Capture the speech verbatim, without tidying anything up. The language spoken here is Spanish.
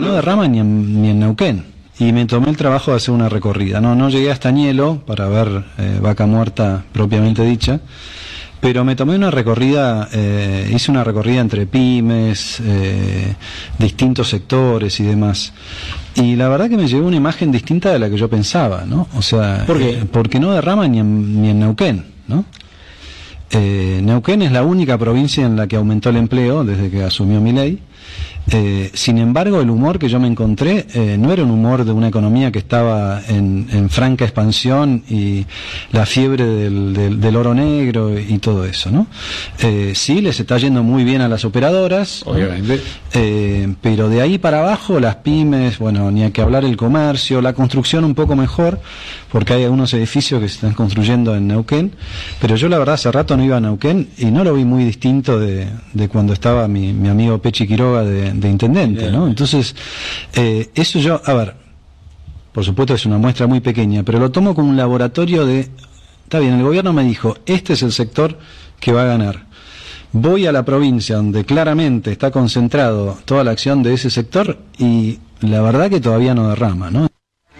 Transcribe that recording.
no derrama ni en, ni en Neuquén. Y me tomé el trabajo de hacer una recorrida. No, no llegué hasta Añelo para ver eh, Vaca Muerta propiamente dicha, pero me tomé una recorrida, eh, hice una recorrida entre pymes, eh, distintos sectores y demás. Y la verdad que me llevó una imagen distinta de la que yo pensaba, ¿no? O sea, ¿por qué? Eh, porque no derrama ni en, ni en Neuquén, ¿no? Eh, Neuquén es la única provincia en la que aumentó el empleo desde que asumió Milei. Eh, sin embargo, el humor que yo me encontré eh, no era un humor de una economía que estaba en, en franca expansión y la fiebre del, del, del oro negro y todo eso, ¿no? Eh, sí, les está yendo muy bien a las operadoras, obviamente, ¿no? eh, pero de ahí para abajo las pymes, bueno, ni hay que hablar el comercio, la construcción un poco mejor, porque hay algunos edificios que se están construyendo en Neuquén, pero yo la verdad hace rato no iba a Neuquén y no lo vi muy distinto de, de cuando estaba mi, mi amigo Pechi Quiroga de de intendente, ¿no? Entonces, eh, eso yo, a ver, por supuesto es una muestra muy pequeña, pero lo tomo como un laboratorio de, está bien, el gobierno me dijo, este es el sector que va a ganar. Voy a la provincia donde claramente está concentrado toda la acción de ese sector y la verdad que todavía no derrama, ¿no?